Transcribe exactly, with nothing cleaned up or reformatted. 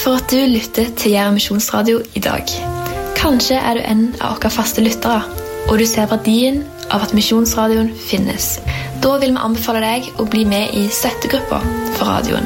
for at du lytter til Jæren Misjonsradio i dag. Kanskje er du en av våre faste lyttere, og du ser verdien av at Misjonsradioen finnes. Da vil vi anbefale deg å bli med i støttegrupper for radioen.